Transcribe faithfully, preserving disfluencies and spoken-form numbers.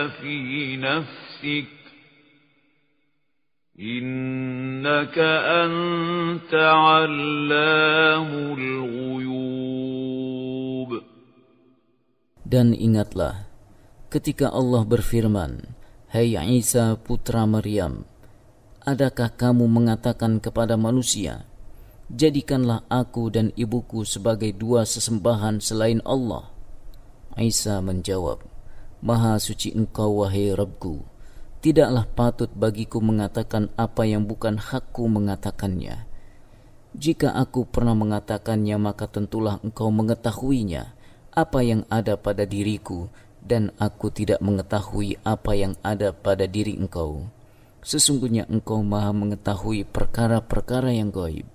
في نفسك إنك أنت علام الغيوب. Dan ingatlah ketika Allah berfirman, "Hai Isa putra Maryam, adakah kamu mengatakan kepada manusia, jadikanlah aku dan ibuku sebagai dua sesembahan selain Allah?" Isa menjawab, "Maha suci Engkau wahai Rabbku, tidaklah patut bagiku mengatakan apa yang bukan hakku mengatakannya. Jika aku pernah mengatakannya, maka tentulah Engkau mengetahuinya apa yang ada pada diriku, dan aku tidak mengetahui apa yang ada pada diri Engkau. Sesungguhnya Engkau Maha mengetahui perkara-perkara yang gaib."